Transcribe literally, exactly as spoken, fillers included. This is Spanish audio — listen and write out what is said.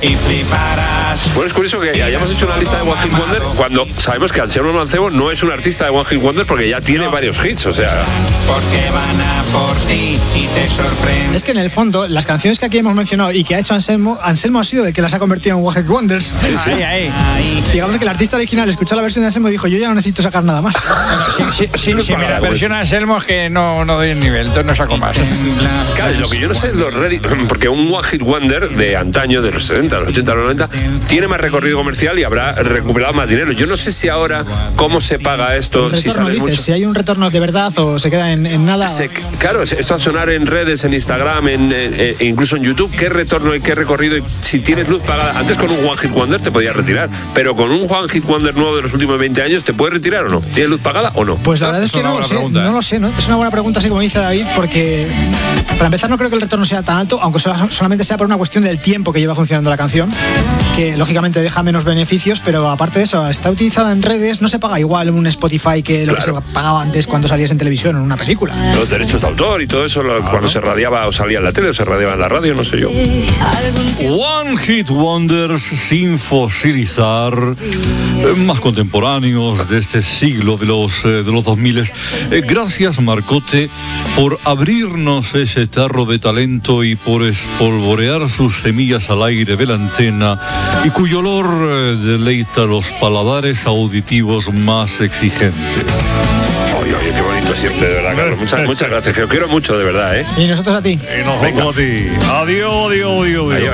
y fliparás. Bueno, es curioso que hayamos hecho una lista de One Hit Wonder cuando sabemos que Anselmo Mancebo no es un artista de One Hit Wonder porque ya tiene no. varios hits, o sea... Porque van a por ti y te sorprende. Es que en el fondo, las canciones que aquí hemos mencionado y que ha hecho Anselmo, Anselmo ha sido el que las ha convertido en One Hit Wonders. Sí, sí. Ahí, ahí. Digamos que el artista original escuchó la versión de Anselmo y dijo, yo ya no necesito sacar nada más. Bueno, sí, sí, sí, sí, sí, mira, la versión de Anselmo es que no, no doy el nivel, entonces no saco más. Claro, lo que yo no sé es los ready, porque un One Hit Wonder de antaño, de los setenta, los ochenta, los noventa, tiene más recorrido comercial y habrá recuperado más dinero. Yo no sé si ahora, cómo se paga esto, retorno, si sale dices, mucho. Si hay un retorno de verdad o se queda en, en nada. Se, claro, esto a sonar en redes, en Instagram, en, en, incluso en YouTube, qué retorno y qué recorrido. Si tienes luz pagada, antes con un One Hit Wonder te podías retirar, pero con un One Hit Wonder nuevo de los últimos veinte años, ¿te puedes retirar o no? ¿Tienes luz pagada o no? Pues la verdad es que no lo sé, pregunta, no ¿eh? lo sé, ¿no? Es una buena pregunta, así como dice David, porque para empezar no creo que el retorno sea tan alto, aunque solamente sea por una cuestión del tiempo que lleva funcionando la canción, que lógicamente deja menos beneficios, pero aparte de eso, está utilizada en redes, no se paga igual un Spotify que lo claro. que se pagaba antes cuando salías en televisión o en una película. Los derechos de autor y todo eso, lo, ah, cuando ¿no? se radiaba o salía en la tele o se radiaba en la radio, no sé yo. One Hit Wonders sin fosilizar, eh, más contemporáneos de este siglo, de los, eh, de los dos mil. Eh, gracias, Marcote, por abrirnos ese tarro de talento y por espolvorear sus semillas al aire de la antena y cuyo olor eh, deleita los paladares auditivos más exigentes. Oye, oye, qué bonito siempre, de verdad, Carlos. Muchas, muchas gracias, que os quiero mucho, de verdad, ¿eh? Y nosotros a ti. Y nosotros Venga. a ti. Adiós, adiós, adiós, adiós.